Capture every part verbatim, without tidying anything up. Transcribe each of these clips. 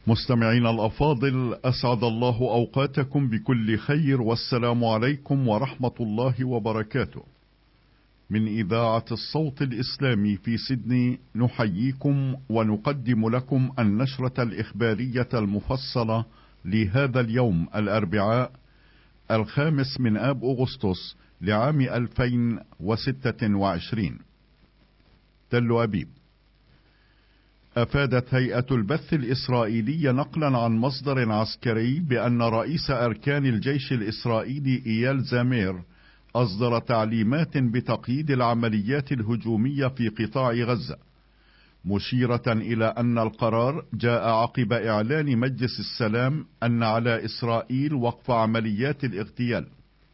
مستمعين الأفاضل، أسعد الله أوقاتكم بكل خير، والسلام عليكم ورحمة الله وبركاته. من إذاعة الصوت الإسلامي في سيدني نحييكم ونقدم لكم النشرة الإخبارية المفصلة لهذا اليوم الأربعاء الخامس من آب أغسطس لعام ألفين وستة وعشرين. تل أبيب. أفادت هيئة البث الإسرائيلي نقلا عن مصدر عسكري بأن رئيس أركان الجيش الإسرائيلي إيال زامير أصدر تعليمات بتقييد العمليات الهجومية في قطاع غزة، مشيرة إلى أن القرار جاء عقب إعلان مجلس السلام أن على إسرائيل وقف عمليات الاغتيال.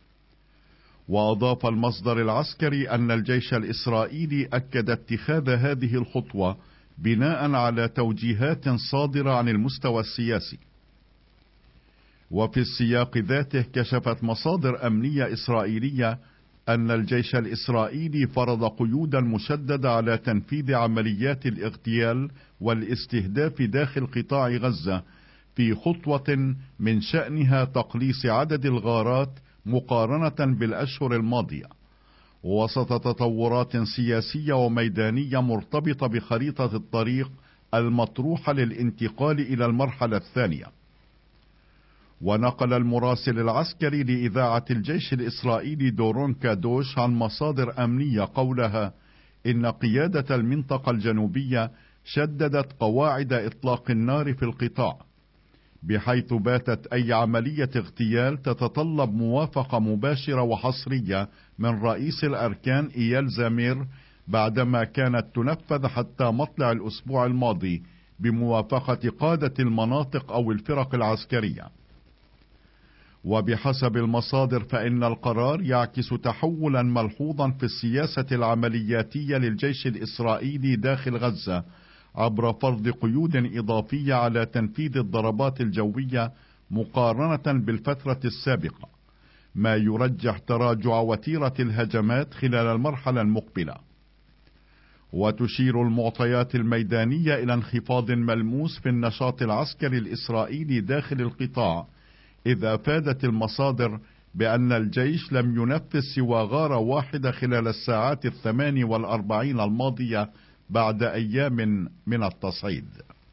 وأضاف المصدر العسكري أن الجيش الإسرائيلي أكد اتخاذ هذه الخطوة بناء على توجيهات صادرة عن المستوى السياسي. وفي السياق ذاته كشفت مصادر أمنية إسرائيلية أن الجيش الإسرائيلي فرض قيودا مشددة على تنفيذ عمليات الاغتيال والاستهداف داخل قطاع غزة في خطوة من شأنها تقليص عدد الغارات مقارنة بالأشهر الماضية، وسط تطورات سياسية وميدانية مرتبطة بخريطة الطريق المطروحة للانتقال إلى المرحلة الثانية. ونقل المراسل العسكري لإذاعة الجيش الإسرائيلي دورون كادوش عن مصادر أمنية قولها إن قيادة المنطقة الجنوبية شددت قواعد إطلاق النار في القطاع، بحيث باتت أي عملية اغتيال تتطلب موافقة مباشرة وحصرية من رئيس الأركان إيال زامير، بعدما كانت تنفذ حتى مطلع الأسبوع الماضي بموافقة قادة المناطق أو الفرق العسكرية. وبحسب المصادر فإن القرار يعكس تحولا ملحوظا في السياسة العملياتية للجيش الإسرائيلي داخل غزة عبر فرض قيود إضافية على تنفيذ الضربات الجوية مقارنة بالفترة السابقة، ما يرجح تراجع وتيرة الهجمات خلال المرحلة المقبلة. وتشير المعطيات الميدانية إلى انخفاض ملموس في النشاط العسكري الإسرائيلي داخل القطاع، إذا أفادت المصادر بأن الجيش لم ينفذ سوى غارة واحدة خلال الساعات الثمان والأربعين الماضية بعد أيام من التصعيد.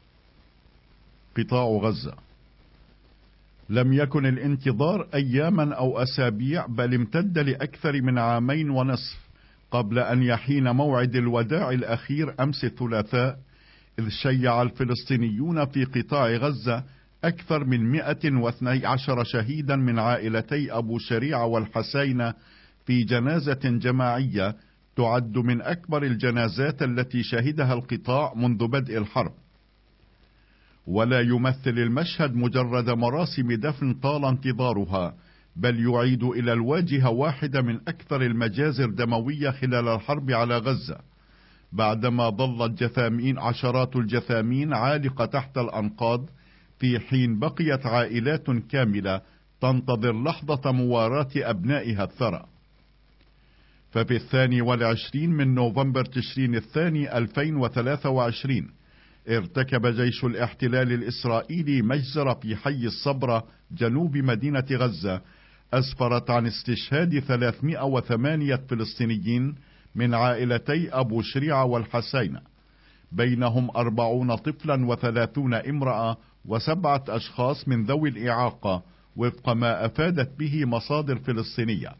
قطاع غزة. لم يكن الانتظار أياما أو أسابيع، بل امتد لأكثر من عامين ونصف قبل أن يحين موعد الوداع الأخير أمس الثلاثاء، إذ شيع الفلسطينيون في قطاع غزة أكثر من مئة واثني عشر شهيدا من عائلتي أبو شريعة والحسينة في جنازة جماعية تعد من أكبر الجنازات التي شهدها القطاع منذ بدء الحرب. ولا يمثل المشهد مجرد مراسم دفن طال انتظارها، بل يعيد إلى الواجهة واحدة من أكثر المجازر دموية خلال الحرب على غزة، بعدما ظلت جثامين عشرات الجثامين عالقة تحت الأنقاض، في حين بقيت عائلات كاملة تنتظر لحظة مواراة أبنائها الثرى. ففي الثاني والعشرين من نوفمبر تشرين الثاني ألفين وثلاثة وعشرين ارتكب جيش الاحتلال الإسرائيلي مجزرة في حي الصبرة جنوب مدينة غزة، أسفرت عن استشهاد ثلاثمئة وثمانية فلسطينيين من عائلتي أبو شريعة والحسينة، بينهم أربعون طفلا وثلاثون امرأة وسبعة أشخاص من ذوي الإعاقة، وفق ما أفادت به مصادر فلسطينية.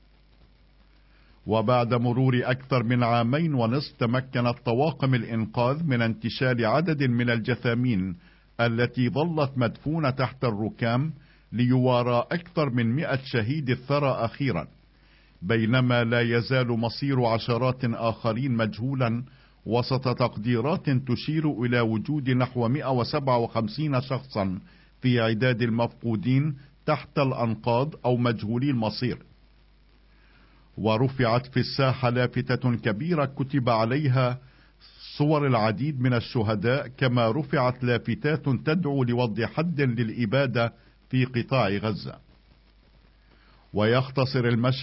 وبعد مرور أكثر من عامين ونصف تمكنت طواقم الإنقاذ من انتشال عدد من الجثامين التي ظلت مدفونة تحت الركام، ليوارى أكثر من مئة شهيد الثرى أخيرا، بينما لا يزال مصير عشرات آخرين مجهولا، وسط تقديرات تشير إلى وجود نحو مئة وسبعة وخمسين شخصا في عداد المفقودين تحت الأنقاض أو مجهولي المصير. ورفعت في الساحة لافتة كبيرة كتب عليها صور العديد من الشهداء، كما رفعت لافتات تدعو لوضع حد للإبادة في قطاع غزة. ويختصر المشهد